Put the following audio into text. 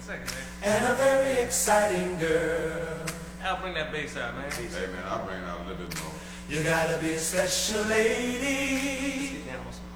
second, man. And a very exciting girl. Al, bring that bass out, man. Hey man, I'll bring it out a little bit more. You gotta be a special lady. Get down on some